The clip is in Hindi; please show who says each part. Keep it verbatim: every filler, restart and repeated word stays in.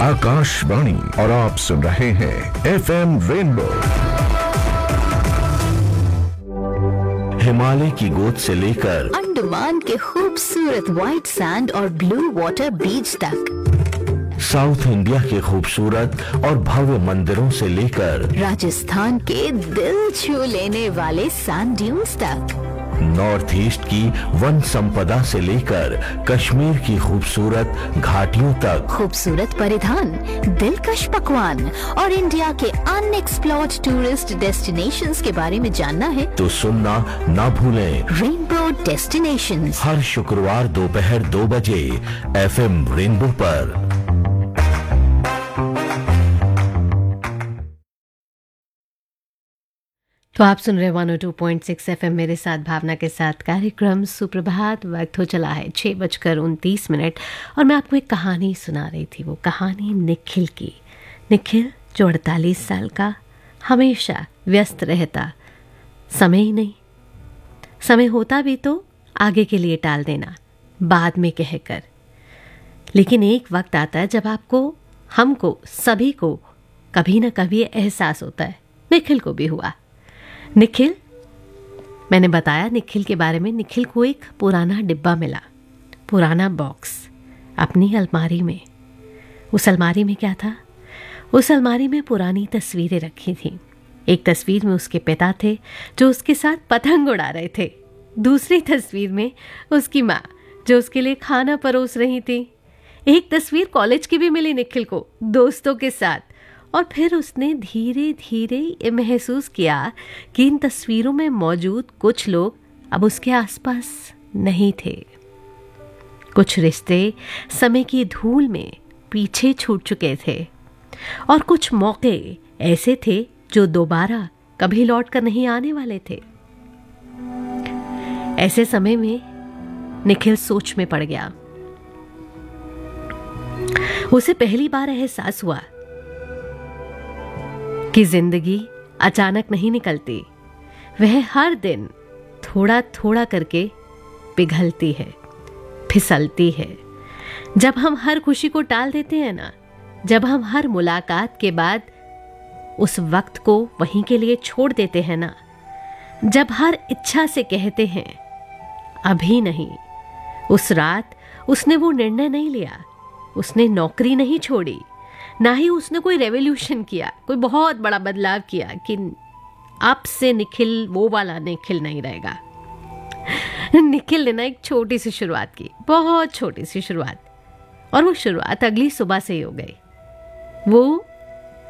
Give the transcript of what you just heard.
Speaker 1: आकाशवाणी और आप सुन रहे हैं एफ एम रेनबो। हिमालय की गोद से लेकर
Speaker 2: अंडमान के खूबसूरत व्हाइट सैंड और ब्लू वाटर बीच तक,
Speaker 1: साउथ इंडिया के खूबसूरत और भव्य मंदिरों से लेकर
Speaker 2: राजस्थान के दिल छू लेने वाले सैंड ड्यून्स तक,
Speaker 1: नॉर्थ ईस्ट की वन संपदा से लेकर कश्मीर की खूबसूरत घाटियों तक,
Speaker 2: खूबसूरत परिधान, दिलकश पकवान और इंडिया के अनएक्सप्लोर्ड टूरिस्ट डेस्टिनेशंस के बारे में जानना है
Speaker 1: तो सुनना ना भूलें
Speaker 2: रेनबो डेस्टिनेशंस,
Speaker 1: हर शुक्रवार दोपहर दो बजे एफ एम रेनबो पर।
Speaker 3: तो आप सुन रहे one O two point six F M मेरे साथ भावना के साथ कार्यक्रम सुप्रभात। वक्त हो चला है छः बजकर उनतीस मिनट और मैं आपको एक कहानी सुना रही थी। वो कहानी निखिल की। निखिल जो अड़तालीस साल का, हमेशा व्यस्त रहता, समय ही नहीं, समय होता भी तो आगे के लिए टाल देना, बाद में कहकर। लेकिन एक वक्त आता है जब आपको, हमको, सभी को कभी ना कभी एहसास होता है। निखिल को भी हुआ। निखिल, मैंने बताया निखिल के बारे में। निखिल को एक पुराना डिब्बा मिला, पुराना बॉक्स अपनी अलमारी में। उस अलमारी में क्या था? उस अलमारी में पुरानी तस्वीरें रखी थी। एक तस्वीर में उसके पिता थे जो उसके साथ पतंग उड़ा रहे थे। दूसरी तस्वीर में उसकी माँ जो उसके लिए खाना परोस रही थी। एक तस्वीर कॉलेज की भी मिली निखिल को, दोस्तों के साथ। और फिर उसने धीरे धीरे ये महसूस किया कि इन तस्वीरों में मौजूद कुछ लोग अब उसके आसपास नहीं थे। कुछ रिश्ते समय की धूल में पीछे छूट चुके थे और कुछ मौके ऐसे थे जो दोबारा कभी लौट कर नहीं आने वाले थे। ऐसे समय में निखिल सोच में पड़ गया। उसे पहली बार एहसास हुआ कि जिंदगी अचानक नहीं निकलती, वह हर दिन थोड़ा थोड़ा करके पिघलती है, फिसलती है। जब हम हर खुशी को टाल देते हैं ना, जब हम हर मुलाकात के बाद उस वक्त को वहीं के लिए छोड़ देते हैं ना, जब हर इच्छा से कहते हैं अभी नहीं। उस रात उसने वो निर्णय नहीं लिया, उसने नौकरी नहीं छोड़ी, ना ही उसने कोई रेवोल्यूशन किया, कोई बहुत बड़ा बदलाव किया कि अब से निखिल वो वाला निखिल नहीं रहेगा। निखिल ने ना एक छोटी सी शुरुआत की, बहुत छोटी सी शुरुआत, और वो शुरुआत अगली सुबह से ही हो गई। वो